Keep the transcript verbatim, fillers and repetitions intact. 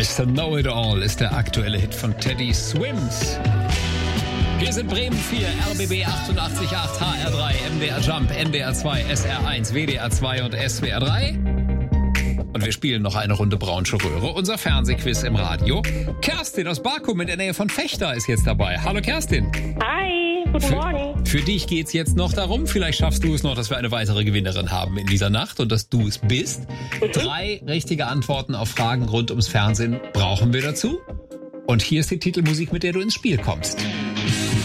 Mister Know-It-All ist der aktuelle Hit von Teddy Swims. Wir sind Bremen vier, R B B achtundachtzig Komma acht, H R drei, M D R Jump, N D R zwei, S R eins, W D R zwei und S W R drei. Und wir spielen noch eine Runde Braunsche Röhre, unser Fernsehquiz im Radio. Kerstin aus Bakum in der Nähe von Vechta ist jetzt dabei. Hallo Kerstin. Hi, guten Für, Morgen. für dich geht's jetzt noch darum, vielleicht schaffst du es noch, dass wir eine weitere Gewinnerin haben in dieser Nacht und dass du es bist. Mhm. Drei richtige Antworten auf Fragen rund ums Fernsehen brauchen wir dazu. Und hier ist die Titelmusik, mit der du ins Spiel kommst.